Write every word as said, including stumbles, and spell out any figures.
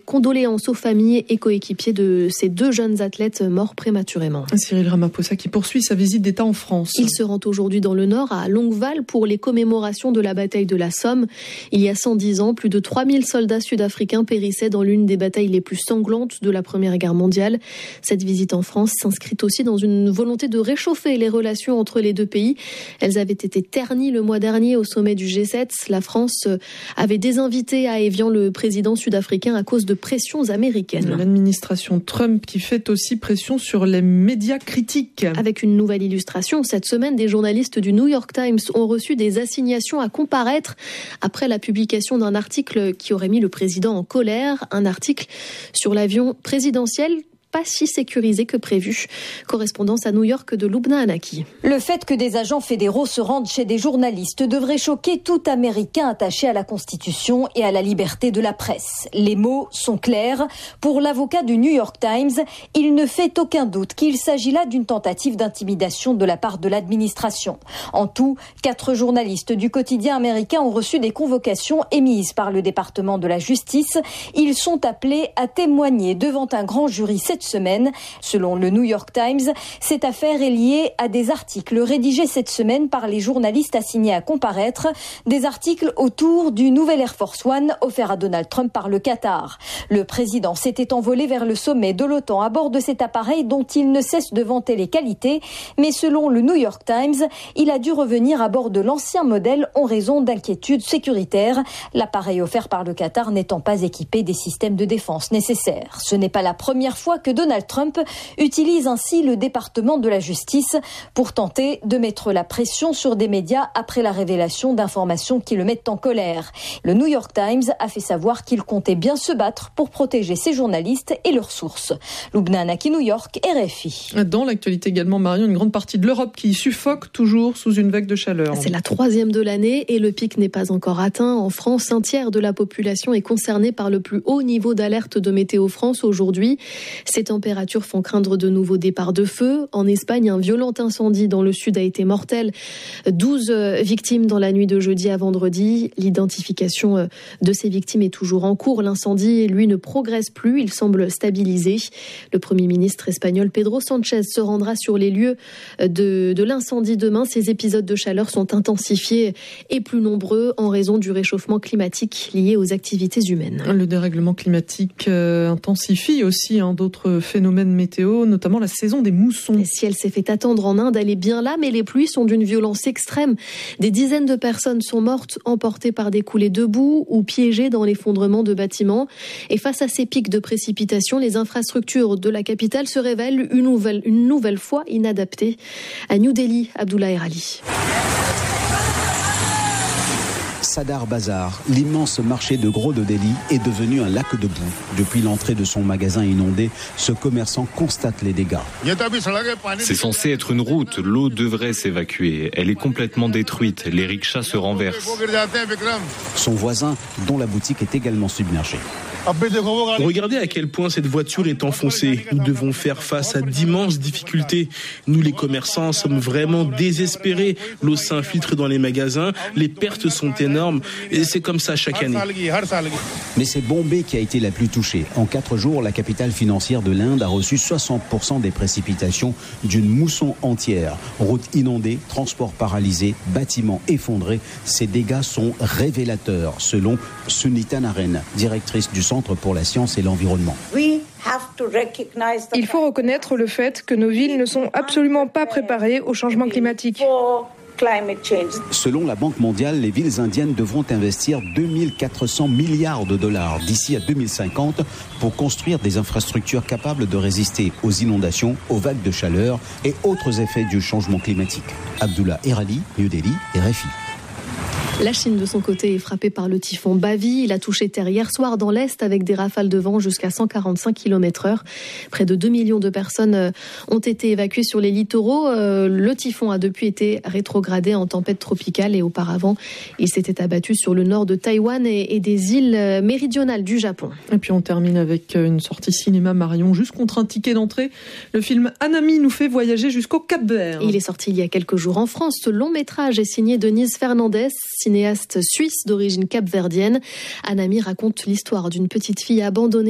condoléances aux familles et coéquipiers de ces deux jeunes athlètes morts prématurément. Cyril Ramaphosa qui poursuit sa visite d'État en France. Il se rend aujourd'hui dans le Nord, à Longueval, pour les commémorations de la bataille de la Somme. Il y a cent dix ans, plus de trois mille soldats sud-africains périssaient dans l'une des batailles les plus sanglantes de la Première Guerre mondiale. Cette visite en France s'inscrit aussi dans une volonté de réchauffer les relations entre les deux pays. Elles avaient été ternies le mois dernier au sommet du G sept. La France avait désinvité à Évian le président sud-africain à cause de pressions américaines. L'administration Trump qui fait aussi pression sur les médias critiques. Avec une nouvelle illustration, cette semaine, des journalistes du New York Times ont reçu des assignations à comparaître après la publication d'un article qui aurait mis le président en colère. Un article sur l'avion présidentiel pas si sécurisé que prévu. Correspondance à New York de Lubna Anaki. Le fait que des agents fédéraux se rendent chez des journalistes devrait choquer tout Américain attaché à la Constitution et à la liberté de la presse. Les mots sont clairs. Pour l'avocat du New York Times, il ne fait aucun doute qu'il s'agit là d'une tentative d'intimidation de la part de l'administration. En tout, quatre journalistes du quotidien américain ont reçu des convocations émises par le département de la justice. Ils sont appelés à témoigner devant un grand jury cette semaine. Selon le New York Times, cette affaire est liée à des articles rédigés cette semaine par les journalistes assignés à comparaître, des articles autour du nouvel Air Force One offert à Donald Trump par le Qatar. Le président s'était envolé vers le sommet de l'OTAN à bord de cet appareil dont il ne cesse de vanter les qualités, mais selon le New York Times, il a dû revenir à bord de l'ancien modèle en raison d'inquiétudes sécuritaires, l'appareil offert par le Qatar n'étant pas équipé des systèmes de défense nécessaires. Ce n'est pas la première fois que Donald Trump utilise ainsi le département de la justice pour tenter de mettre la pression sur des médias après la révélation d'informations qui le mettent en colère. Le New York Times a fait savoir qu'il comptait bien se battre pour protéger ses journalistes et leurs sources. Lubna Anaki, New York, R F I. Dans l'actualité également, Marion, une grande partie de l'Europe qui suffoque toujours sous une vague de chaleur. C'est la troisième de l'année et le pic n'est pas encore atteint. En France, un tiers de la population est concernée par le plus haut niveau d'alerte de Météo France aujourd'hui. Ces températures font craindre de nouveaux départs de feu. En Espagne, un violent incendie dans le sud a été mortel. douze victimes dans la nuit de jeudi à vendredi. L'identification de ces victimes est toujours en cours. L'incendie, lui, ne progresse plus. Il semble stabilisé. Le Premier ministre espagnol Pedro Sánchez se rendra sur les lieux de, de l'incendie demain. Ces épisodes de chaleur sont intensifiés et plus nombreux en raison du réchauffement climatique lié aux activités humaines. Le dérèglement climatique euh, intensifie aussi hein, d'autres phénomènes météo, notamment la saison des moussons. Et si elle s'est fait attendre en Inde, elle est bien là, mais les pluies sont d'une violence extrême. Des dizaines de personnes sont mortes, emportées par des coulées de boue ou piégées dans l'effondrement de bâtiments. Et face à ces pics de précipitations, les infrastructures de la capitale se révèlent une nouvelle, une nouvelle fois inadaptées. À New Delhi, Abdullah Erali. Sadar Bazar, l'immense marché de gros de Delhi, est devenu un lac de boue. Depuis l'entrée de son magasin inondé, ce commerçant constate les dégâts. C'est censé être une route, l'eau devrait s'évacuer. Elle est complètement détruite, les rickshaws se renversent. Son voisin, dont la boutique est également submergée. Regardez à quel point cette voiture est enfoncée. Nous devons faire face à d'immenses difficultés. Nous, les commerçants, sommes vraiment désespérés. L'eau s'infiltre dans les magasins, les pertes sont énormes et c'est comme ça chaque année. Mais c'est Bombay qui a été la plus touchée. En quatre jours, la capitale financière de l'Inde a reçu soixante pour cent des précipitations d'une mousson entière. Routes inondées, transports paralysés, bâtiments effondrés. Ces dégâts sont révélateurs, selon Sunita Naren, directrice du Centre pour la science et l'environnement. Il faut reconnaître le fait que nos villes ne sont absolument pas préparées au changement climatique. Selon la Banque mondiale, les villes indiennes devront investir deux mille quatre cents milliards de dollars d'ici à deux mille cinquante pour construire des infrastructures capables de résister aux inondations, aux vagues de chaleur et autres effets du changement climatique. Abdullah Erali, New Delhi, R F I. La Chine, de son côté, est frappée par le typhon Bavi. Il a touché terre hier soir dans l'Est avec des rafales de vent jusqu'à cent quarante-cinq kilomètres heure. Près de deux millions de personnes ont été évacuées sur les littoraux. Le typhon a depuis été rétrogradé en tempête tropicale et auparavant, il s'était abattu sur le nord de Taïwan et des îles méridionales du Japon. Et puis on termine avec une sortie cinéma, Marion, juste contre un ticket d'entrée. Le film Anami nous fait voyager jusqu'au Cap-Vert. Il est sorti il y a quelques jours en France. Ce long métrage est signé Denise Fernandez, cinéaste suisse d'origine capverdienne. Anami raconte l'histoire d'une petite fille abandonnée